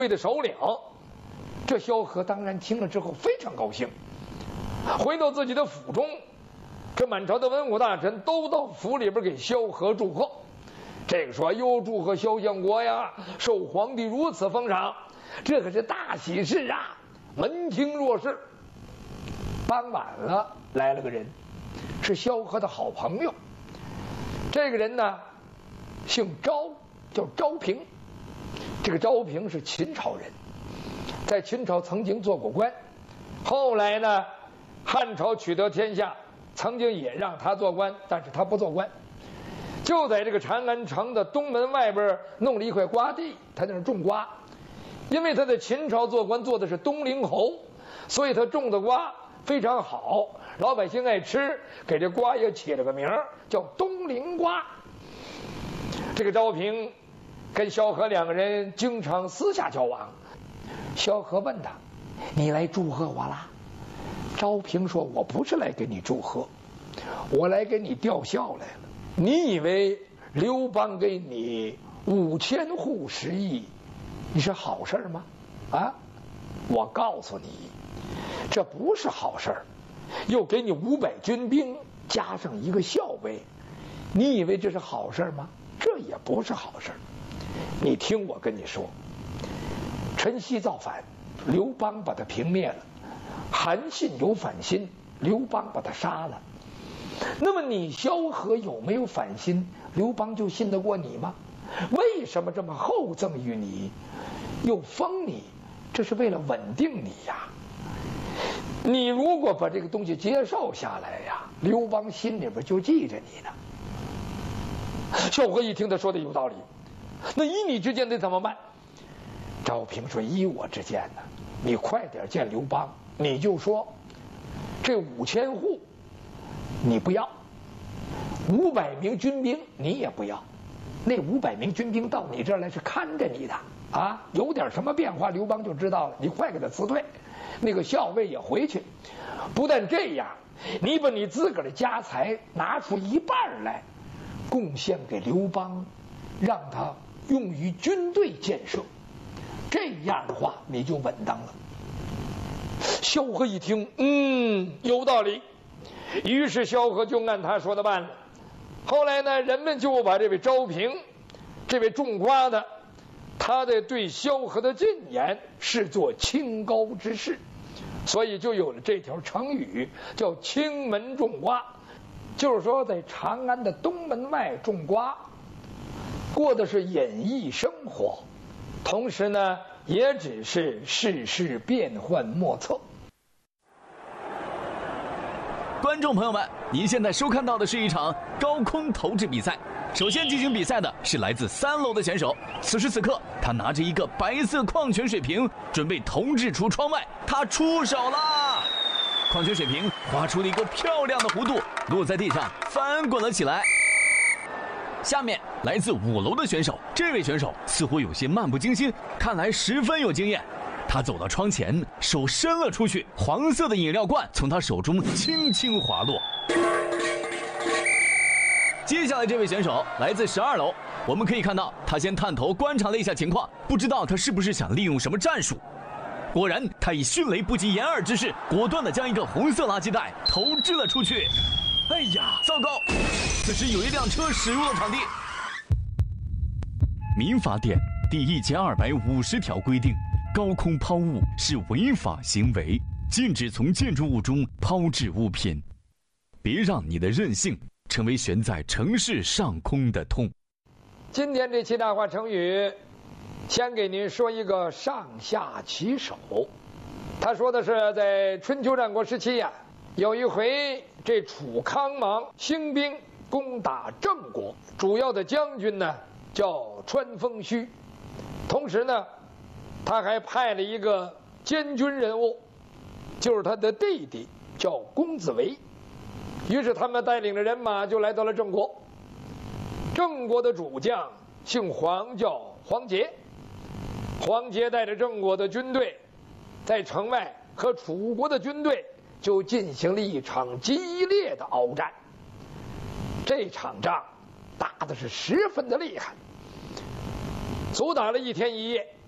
队的首领。这萧何当然听了之后非常高兴，回到自己的府中，这满朝的文武大臣都到府里边给萧何祝贺。这个说：“哟，祝贺萧相国呀，受皇帝如此封赏，这可是大喜事啊！”门庭若市。傍晚了，来了个人，是萧何的好朋友。这个人呢，姓昭，叫昭平。这个昭平是秦朝人，在秦朝曾经做过官，后来呢，汉朝取得天下，曾经也让他做官，但是他不做官，就在这个长安城的东门外边弄了一块瓜地，他在那种瓜。因为他在秦朝做官做的是东陵侯，所以他种的瓜非常好，老百姓爱吃，给这瓜也起了个名儿叫东陵瓜。这个昭平跟萧何两个人经常私下交往。萧何问他：“你来祝贺我啦？”昭平说：“我不是来给你祝贺，我来给你吊孝来了。你以为刘邦给你5000户食邑，你是好事吗？啊，我告诉你，这不是好事。又给你500军兵，加上1个校尉，你以为这是好事吗？这也不是好事。你听我跟你说，陈豨造反，刘邦把他平灭了；韩信有反心，刘邦把他杀了。那么你萧何有没有反心？刘邦就信得过你吗？为什么这么厚赠于你，又封你？这是为了稳定你呀。你如果把这个东西接受下来呀，刘邦心里边就记着你呢。萧何一听他说的有道理，那依你之见得怎么办？昭平说：“依我之见呢，你快点见刘邦，你就说这5000户你不要，500名军兵你也不要。那500名军兵到你这儿来是看着你的啊，有点什么变化，刘邦就知道了。你快给他辞退，那个校尉也回去。不但这样，你把你自个儿的家财拿出1半来，贡献给刘邦，让他用于军队建设。这样的话，你就稳当了。”萧何一听，有道理。于是萧何就按他说的办了。后来呢，人们就把这位昭平，这位种瓜的，他的对萧何的进言视作清高之士，所以就有了这条成语叫青门种瓜，就是说在长安的东门外种瓜，过的是隐逸生活，同时呢也只是世事变幻莫测。 观众朋友们，您现在收看到的是一场高空投掷比赛。首先进行比赛的是来自3楼的选手，此时此刻他拿着一个白色矿泉水瓶，准备投掷出窗外。他出手啦！矿泉水瓶划出了一个漂亮的弧度，落在地上翻滚了起来。下面来自5楼的选手，这位选手似乎有些漫不经心，看来十分有经验。他走到窗前，手伸了出去，黄色的饮料罐从他手中轻轻滑落。接下来这位选手来自12楼，我们可以看到他先探头观察了一下情况，不知道他是不是想利用什么战术。果然，他以迅雷不及掩耳之势，果断地将一个红色垃圾袋投掷了出去。哎呀，糟糕！此时有一辆车驶入了场地。民法典第1250条规定，高空抛物是违法行为，禁止从建筑物中抛掷物品。别让你的任性成为悬在城市上空的痛。 今天这7大话成语，先给您说一个上下其手。他说的是在春秋战国时期呀，有一回这楚康王兴兵攻打郑国，主要的将军呢叫穿风须，同时呢他还派了一个监军人物，就是他的弟弟叫公子围。于是他们带领着人马就来到了郑国。郑国的主将姓黄，叫黄杰。黄杰带着郑国的军队在城外和楚国的军队就进行了一场激烈的鏖战。这场仗打的是十分的厉害，足打了1天1夜。